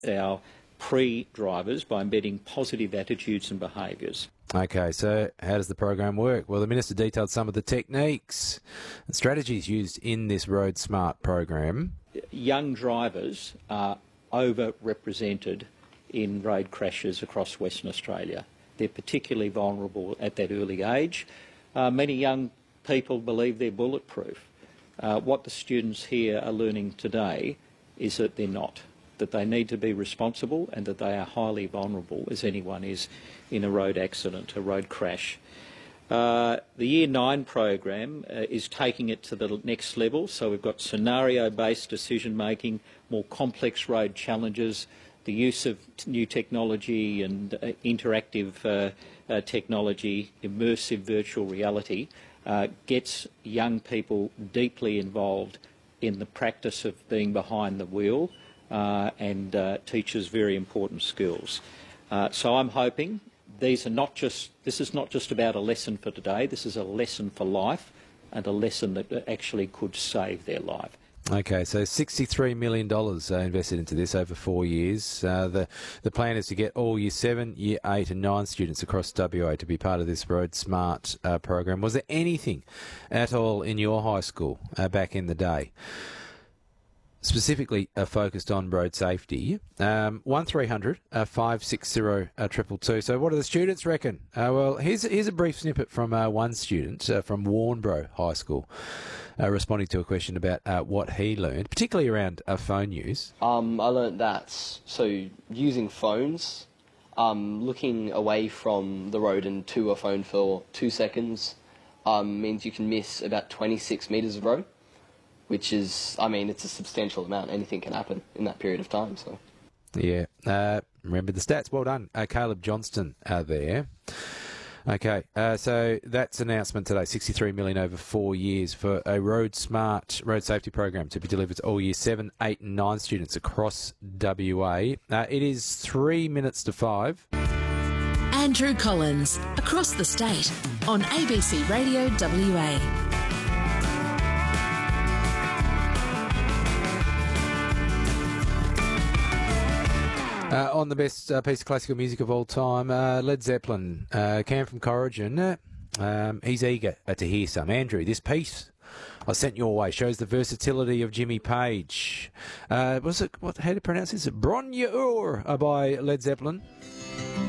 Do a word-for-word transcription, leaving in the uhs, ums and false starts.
our pre-drivers by embedding positive attitudes and behaviours. Okay, so how does the program work? Well, the Minister detailed some of the techniques and strategies used in this Road Smart program. Young drivers are overrepresented in road crashes across Western Australia. They're particularly vulnerable at that early age. Uh, many young people believe they're bulletproof. Uh, what the students here are learning today is that they're not, that they need to be responsible and that they are highly vulnerable, as anyone is, in a road accident, a road crash. Uh, the Year nine program uh, is taking it to the next level, so we've got scenario-based decision-making, more complex road challenges, the use of new technology and uh, interactive uh, uh, technology, immersive virtual reality, uh, gets young people deeply involved in the practice of being behind the wheel uh, and uh, teaches very important skills. Uh, so I'm hoping these are not just, this is not just about a lesson for today, this is a lesson for life and a lesson that actually could save their life. Okay, so sixty-three million dollars uh, invested into this over four years. Uh, the the plan is to get all Year seven, Year eight and nine students across W A to be part of this Road Smart uh, program. Was there anything at all in your high school uh, back in the day specifically uh, focused on road safety? Um, one three hundred five six zero two two two. So what do the students reckon? Uh, well, here's, here's a brief snippet from uh, one student uh, from Warnbro High School uh, responding to a question about uh, what he learned, particularly around uh, phone use. Um, I learned that, so using phones, um, looking away from the road and to a phone for two seconds um, means you can miss about twenty-six metres of road, which is, I mean, it's a substantial amount. Anything can happen in that period of time. So, yeah. Uh, remember the stats. Well done, uh, Caleb Johnston uh, there. Okay, uh, so that's an announcement today, sixty-three million dollars over four years for a Road Smart road safety program to be delivered to all Year seven, eight and nine students across W A. Uh, it is three minutes to five. Andrew Collins, across the state on A B C Radio W A. Uh, on the best uh, piece of classical music of all time, uh, Led Zeppelin, uh, Cam from Corrigan. Uh, um, he's eager uh, to hear some. Andrew, this piece I sent your way shows the versatility of Jimmy Page. Uh, was it, what, how to pronounce this? Bron Ur uh, by Led Zeppelin.